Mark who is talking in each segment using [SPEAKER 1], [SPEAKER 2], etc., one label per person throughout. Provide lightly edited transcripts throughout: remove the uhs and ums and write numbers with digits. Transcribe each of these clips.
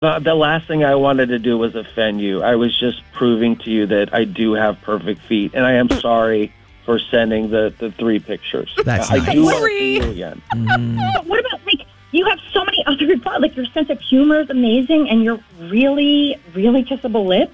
[SPEAKER 1] The last thing I wanted to do was offend you. I was just proving to you that I do have perfect feet, and I am sorry for sending the 3 pictures.
[SPEAKER 2] That's
[SPEAKER 1] I
[SPEAKER 2] nice.
[SPEAKER 1] do want to see you again.
[SPEAKER 3] But what about, you have so many other thoughts. Your sense of humor is amazing, and your really, really kissable lips.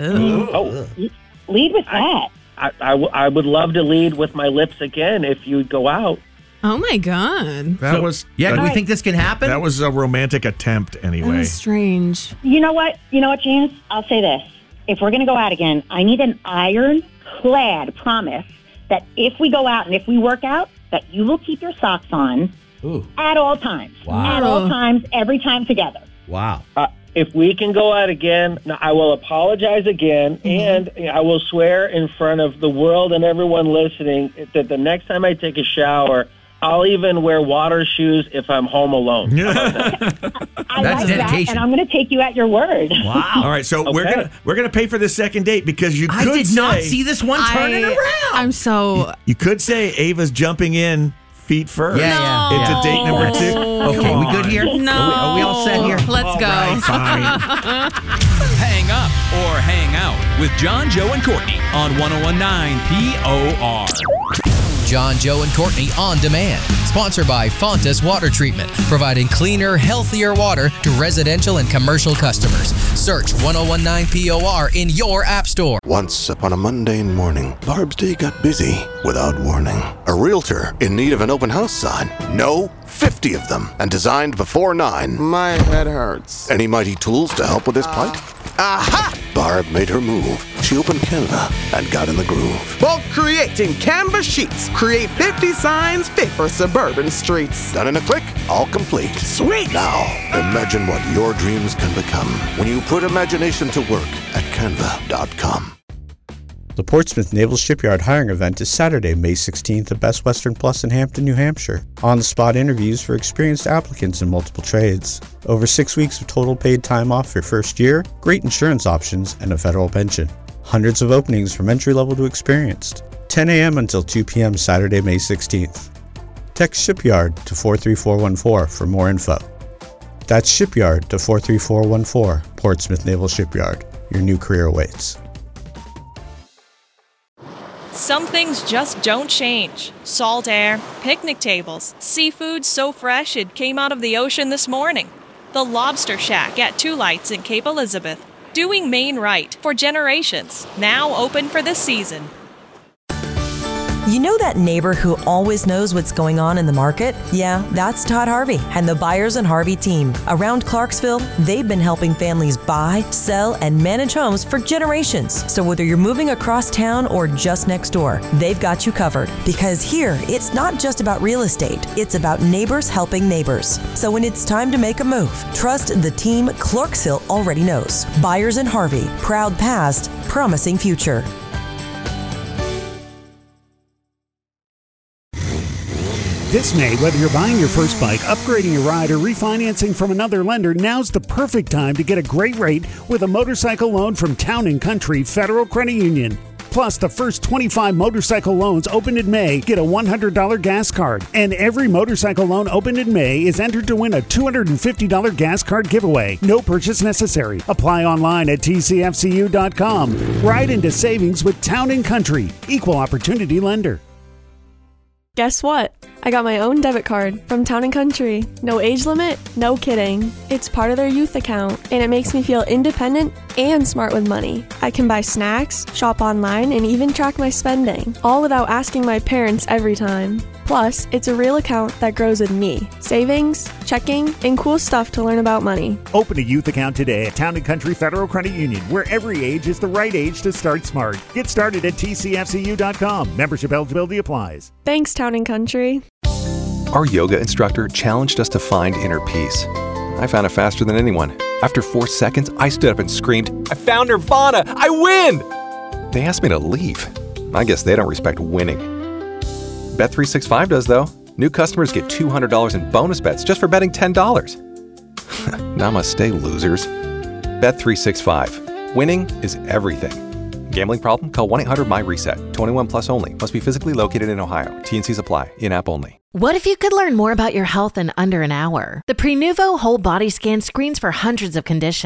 [SPEAKER 3] Lead with that.
[SPEAKER 1] I would love to lead with my lips again if you'd go out.
[SPEAKER 4] Oh, my God.
[SPEAKER 2] Do we think this can happen?
[SPEAKER 5] That was a romantic attempt anyway.
[SPEAKER 4] That's strange.
[SPEAKER 3] You know what, Janice? I'll say this. If we're going to go out again, I need an ironclad promise that if we go out and if we work out, that you will keep your socks on at all times.
[SPEAKER 2] Wow.
[SPEAKER 3] At all times, every time together.
[SPEAKER 2] Wow.
[SPEAKER 1] If we can go out again, I will apologize again, and I will swear in front of the world and everyone listening that the next time I take a shower, I'll even wear water shoes if I'm home alone.
[SPEAKER 3] I
[SPEAKER 2] That's
[SPEAKER 3] like
[SPEAKER 2] dedication.
[SPEAKER 3] that, and I'm going to take you at your word.
[SPEAKER 2] Wow.
[SPEAKER 5] All right, so
[SPEAKER 1] Okay.
[SPEAKER 5] we're gonna pay for this second date because you could
[SPEAKER 2] I did
[SPEAKER 5] say,
[SPEAKER 2] not see this one turning around.
[SPEAKER 4] I'm so...
[SPEAKER 5] You could say Ava's jumping in feet first.
[SPEAKER 2] Yeah.
[SPEAKER 5] Into date number 2.
[SPEAKER 2] Okay, we good here?
[SPEAKER 4] No.
[SPEAKER 2] Are we all set here?
[SPEAKER 4] Let's go.
[SPEAKER 5] All right, fine.
[SPEAKER 6] Hang up or hang out with John, Joe, and Courtney on 101.9 POR.
[SPEAKER 7] John, Joe, and Courtney On Demand. Sponsored by Fontas Water Treatment, providing cleaner, healthier water to residential and commercial customers. Search 101.9 POR in your app store.
[SPEAKER 8] Once upon a mundane morning, Barb's day got busy without warning. A realtor in need of an open house sign. No, 50 of them, and designed before 9.
[SPEAKER 9] My head hurts.
[SPEAKER 8] Any mighty tools to help with this plight? Aha! Barb made her move. She opened Canva and got in the groove.
[SPEAKER 9] Bulk creating Canva sheets. Create 50 signs fit for suburban streets.
[SPEAKER 8] Done in a click, all complete.
[SPEAKER 9] Sweet!
[SPEAKER 8] Now, imagine what your dreams can become when you put imagination to work at canva.com.
[SPEAKER 10] The Portsmouth Naval Shipyard hiring event is Saturday, May 16th at Best Western Plus in Hampton, New Hampshire. On-the-spot interviews for experienced applicants in multiple trades. Over 6 weeks of total paid time off your first year, great insurance options, and a federal pension. Hundreds of openings from entry-level to experienced. 10 a.m. until 2 p.m. Saturday, May 16th. Text Shipyard to 43414 for more info. That's Shipyard to 43414, Portsmouth Naval Shipyard. Your new career awaits.
[SPEAKER 11] Some things just don't change. Salt air, picnic tables, seafood so fresh it came out of the ocean this morning. The Lobster Shack at Two Lights in Cape Elizabeth. Doing Maine right for generations. Now open for this season.
[SPEAKER 12] You know that neighbor who always knows what's going on in the market? Yeah, that's Todd Harvey and the Buyers and Harvey team. Around Clarksville, they've been helping families buy, sell, and manage homes for generations. So whether you're moving across town or just next door, they've got you covered. Because here, it's not just about real estate, it's about neighbors helping neighbors. So when it's time to make a move, trust the team Clarksville already knows. Buyers and Harvey, proud past, promising future.
[SPEAKER 13] This May, whether you're buying your first bike, upgrading your ride, or refinancing from another lender, now's the perfect time to get a great rate with a motorcycle loan from Town & Country Federal Credit Union. Plus, the first 25 motorcycle loans opened in May get a $100 gas card. And every motorcycle loan opened in May is entered to win a $250 gas card giveaway. No purchase necessary. Apply online at tcfcu.com. Ride into savings with Town & Country. Equal opportunity lender.
[SPEAKER 14] Guess what? I got my own debit card from Town & Country. No age limit, no kidding. It's part of their youth account, and it makes me feel independent and smart with money. I can buy snacks, shop online, and even track my spending, all without asking my parents every time. Plus, it's a real account that grows with me. Savings, checking, and cool stuff to learn about money.
[SPEAKER 13] Open a youth account today at Town & Country Federal Credit Union, where every age is the right age to start smart. Get started at tcfcu.com. Membership eligibility applies.
[SPEAKER 14] Thanks, Town & Country.
[SPEAKER 15] Our yoga instructor challenged us to find inner peace. I found it faster than anyone. After 4 seconds, I stood up and screamed, "I found Nirvana! I win!" They asked me to leave. I guess they don't respect winning. Bet365 does, though. New customers get $200 in bonus bets just for betting $10. Namaste, losers. Bet365. Winning is everything. Gambling problem? Call 1-800-MY-RESET. 21 plus only. Must be physically located in Ohio. T&Cs apply. In-app only.
[SPEAKER 16] What if you could learn more about your health in under an hour? The Prenuvo Whole Body Scan screens for hundreds of conditions